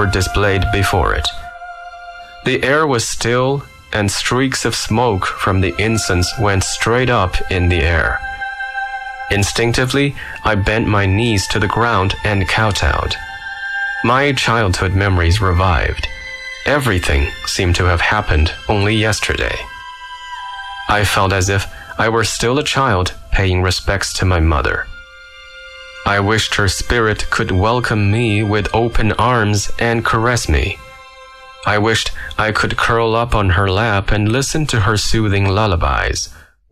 were displayed before it. The air was still, and streaks of smoke from the incense went straight up in the air. Instinctively, I bent my knees to the ground and kowtowed. My childhood memories revived. Everything seemed to have happened only yesterday. I felt as if I were still a child paying respects to my mother. I wished her spirit could welcome me with open arms and caress me. I wished I could curl up on her lap and listen to her soothing lullabies.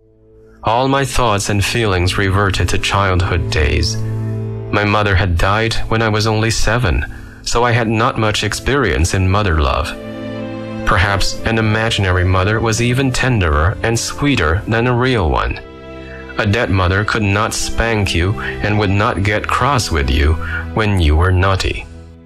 All my thoughts and feelings reverted to childhood days. My mother had died when I was only 7, so I had not much experience in mother love. Perhaps an imaginary mother was even tenderer and sweeter than a real one. A dead mother could not spank you and would not get cross with you when you were naughty.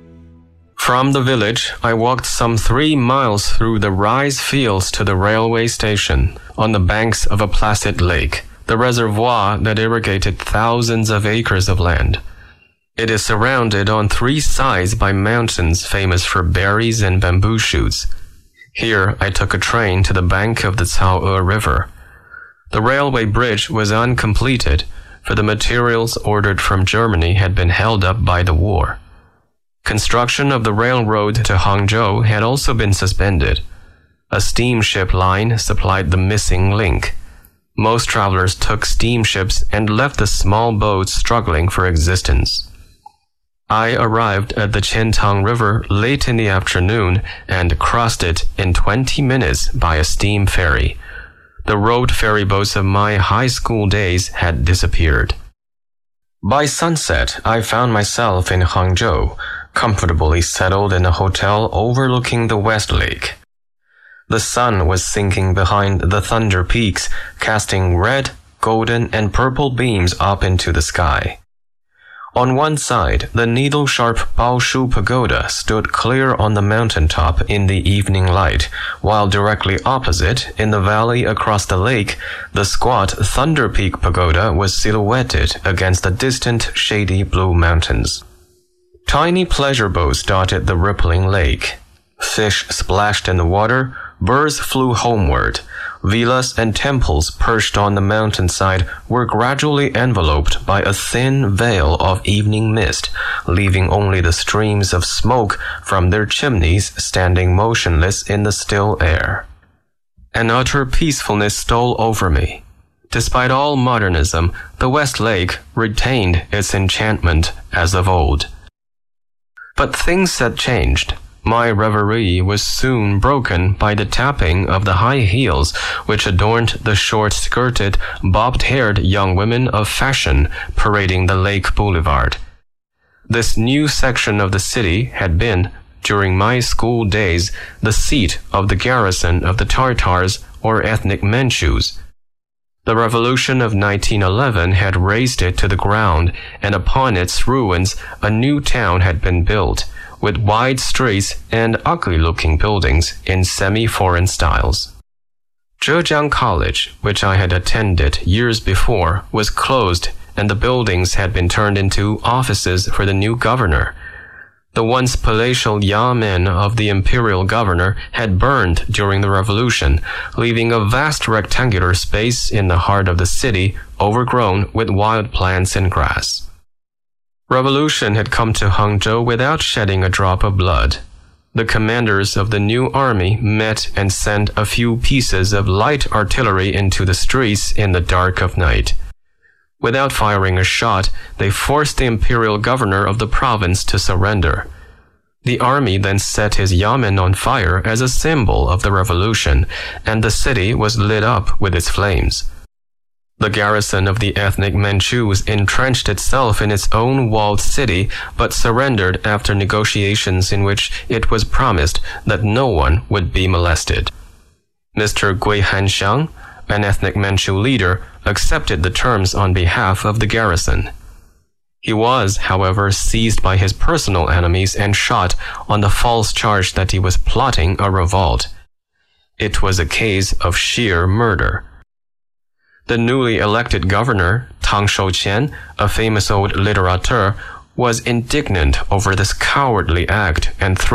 From the village, I walked some 3 miles through the rice fields to the railway station, on the banks of a placid lake, the reservoir that irrigated thousands of acres of land. It is surrounded on 3 sides by mountains famous for berries and bamboo shoots. Here, I took a train to the bank of the Cao'e River. The railway bridge was uncompleted, for the materials ordered from Germany had been held up by the war. Construction of the railroad to Hangzhou had also been suspended. A steamship line supplied the missing link. Most travelers took steamships and left the small boats struggling for existence. I arrived at the Qiantang River late in the afternoon and crossed it in 20 minutes by a steam ferry. The road ferry boats of my high school days had disappeared. By sunset, I found myself in Hangzhou, comfortably settled in a hotel overlooking the West Lake. The sun was sinking behind the Thunder Peaks, casting red, golden, and purple beams up into the sky. On one side, the needle-sharp Baoshu Pagoda stood clear on the mountaintop in the evening light, while directly opposite, in the valley across the lake, the squat Thunder Peak Pagoda was silhouetted against the distant, shady blue mountains. Tiny pleasure boats dotted the rippling lake. Fish splashed in the water, birds flew homeward. Villas and temples perched on the mountainside were gradually enveloped by a thin veil of evening mist, leaving only the streams of smoke from their chimneys standing motionless in the still air. An utter peacefulness stole over me. Despite all modernism, the West Lake retained its enchantment as of old. But things had changed. My reverie was soon broken by the tapping of the high heels which adorned the short-skirted, bobbed-haired young women of fashion parading the Lake Boulevard. This new section of the city had been, during my school days, the seat of the garrison of the Tartars or ethnic Manchus. The revolution of 1911 had razed it to the ground, and upon its ruins a new town had been built, with wide streets and ugly-looking buildings in semi-foreign styles. Zhejiang College, which I had attended years before, was closed, and the buildings had been turned into offices for the new governor. The once palatial yamen of the imperial governor had burned during the revolution, leaving a vast rectangular space in the heart of the city overgrown with wild plants and grass. Revolution had come to Hangzhou without shedding a drop of blood. The commanders of the new army met and sent a few pieces of light artillery into the streets in the dark of night. Without firing a shot, they forced the imperial governor of the province to surrender. The army then set his yamen on fire as a symbol of the revolution, and the city was lit up with its flames. The garrison of the ethnic Manchus entrenched itself in its own walled city, but surrendered after negotiations in which it was promised that no one would be molested. Mr. Gui Hanxiang, an ethnic Manchu leader, accepted the terms on behalf of the garrison. He was, however, seized by his personal enemies and shot on the false charge that he was plotting a revolt. It was a case of sheer murder. The newly elected governor, Tang Shouqian, a famous old litterateur, was indignant over this cowardly act and